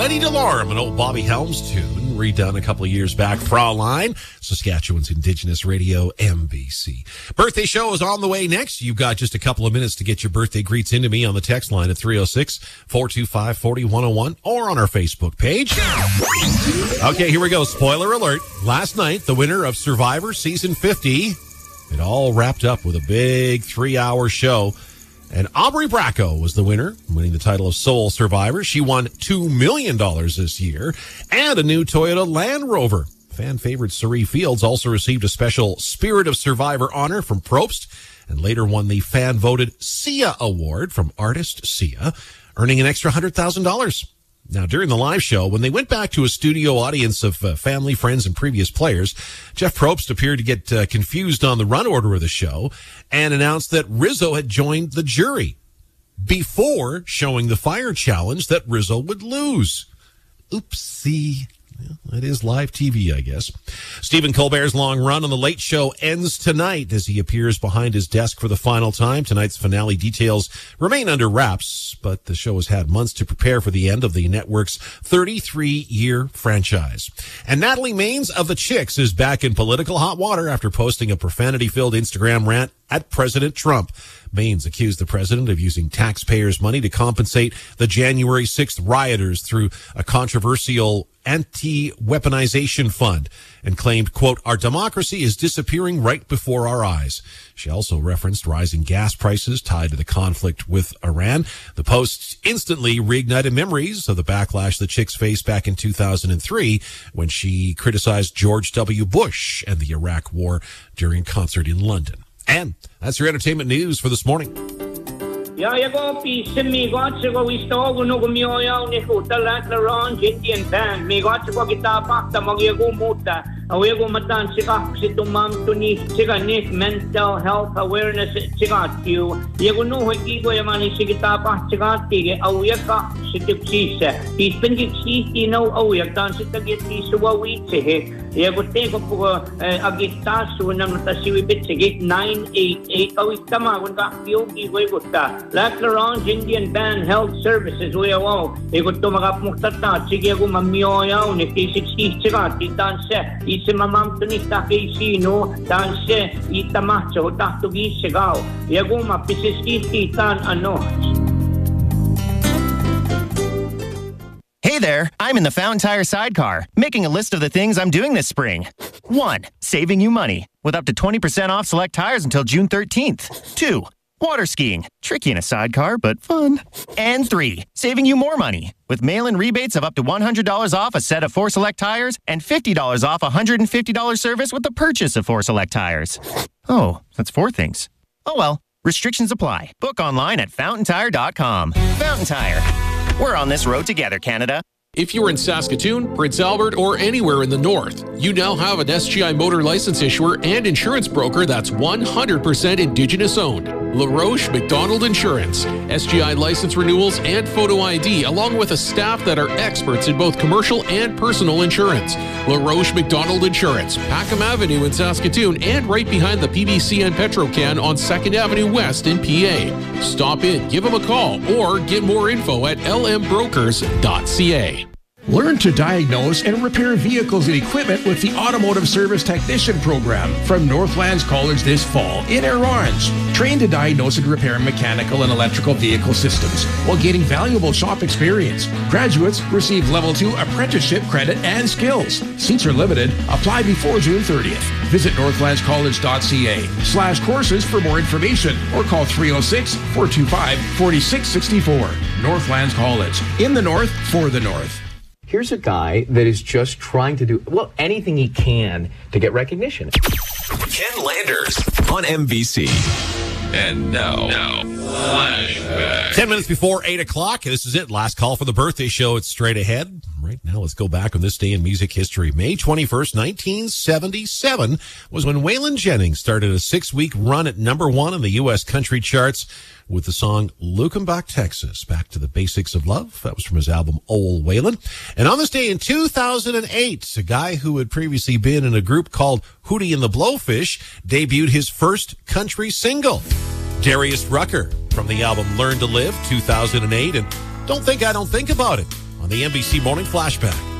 Lenny DeLorme, an old Bobby Helms tune, redone a couple of years back. Fraulein, Saskatchewan's Indigenous radio, MBC. Birthday show is on the way next. You've got just a couple of minutes to get your birthday greets into me on the text line at 306-425-4101 or on our Facebook page. Okay, here we go. Spoiler alert. Last night, the winner of Survivor Season 50, it all wrapped up with a big 3-hour show. And Aubrey Bracco was the winner, winning the title of Sole Survivor. She won $2 million this year and a new Toyota Land Rover. Fan favorite Sari Fields also received a special Spirit of Survivor honor from Probst and later won the fan-voted Sia Award from artist Sia, earning an extra $100,000. Now, during the live show, when they went back to a studio audience of family, friends, and previous players, Jeff Probst appeared to get confused on the run order of the show and announced that Rizzo had joined the jury before showing the fire challenge that Rizzo would lose. Oopsie. Well, it is live TV, I guess. Stephen Colbert's long run on The Late Show ends tonight as he appears behind his desk for the final time. Tonight's finale details remain under wraps, but the show has had months to prepare for the end of the network's 33-year franchise. And Natalie Maines of The Chicks is back in political hot water after posting a profanity-filled Instagram rant at President Trump. Maines accused the president of using taxpayers' money to compensate the January 6th rioters through a controversial anti-weaponization fund and claimed, quote, "Our democracy is disappearing right before our eyes." She also referenced rising gas prices tied to the conflict with Iran. The post instantly reignited memories of the backlash the Chicks faced back in 2003 when she criticized George W. Bush and the Iraq War during a concert in London. And that's your entertainment news for this morning. Ja, jag går och pisar mig gott så går vi stå och något mjöl och ni fotar lätt orange Indian band. Mig gott så går gitarrbakta mag jag gå mot det. Och jag går med dans sig sitt och man to ni sig mental health awareness sig you. Jag går nog att gigo jag man sig gitarrbakta sig att och jag kan sitt och sisa. Tis pendig sisi no och jag dans sig att tis så vi sig. Jag går tänka på agitas så när man tar sig bit sig 988 och istama och yogi går gota. Lack Orange Indian Band Health Services we all. Jag går tomma upp mukta sig jag går med mjöl och ni tis sig att dansa. Ise mamam to ni takisi no danse itamacho taktugi sigao yaguma pisiski tan ano. Hey there, I'm in the Fountain Tire sidecar, making a list of the things I'm doing this spring. 1. Saving you money, with up to 20% off select tires until June 13th. 2. Water skiing, tricky in a sidecar, but fun. And 3, saving you more money, with mail-in rebates of up to $100 off a set of 4 select tires and $50 off a $150 service with the purchase of 4 select tires. Oh, that's 4 things. Oh well, restrictions apply. Book online at fountaintire.com. Fountain Tire. We're on this road together, Canada. If you're in Saskatoon, Prince Albert, or anywhere in the north, you now have an SGI motor license issuer and insurance broker that's 100% Indigenous owned. LaRoche McDonald Insurance. SGI license renewals and photo ID, along with a staff that are experts in both commercial and personal insurance. LaRoche McDonald Insurance, Packham Avenue in Saskatoon, and right behind the PBC and Petrocan on 2nd Avenue West in PA. Stop in, give them a call, or get more info at lmbrokers.ca. Learn to diagnose and repair vehicles and equipment with the Automotive Service Technician Program from Northlands College this fall in Air Orange. Train to diagnose and repair mechanical and electrical vehicle systems while gaining valuable shop experience. Graduates receive Level 2 apprenticeship credit and skills. Seats are limited. Apply before June 30th. Visit northlandscollege.ca/courses for more information or call 306-425-4664. Northlands College. In the North, for the North. Here's a guy that is just trying to do, well, anything he can to get recognition. Ken Landers on MBC. And now, flashback. 10 minutes before 8 o'clock. This is it. Last call for the birthday show. It's straight ahead. Right now, let's go back on this day in music history. May 21st, 1977 was when Waylon Jennings started a 6-week run at #1 in the U.S. country charts with the song Lukenbach, Texas. Back to the Basics of Love. That was from his album Old Waylon. And on this day in 2008, a guy who had previously been in a group called Hootie and the Blowfish debuted his first country single, Darius Rucker, from the album Learn to Live, 2008, and Don't Think I Don't Think About It, on the NBC Morning Flashback.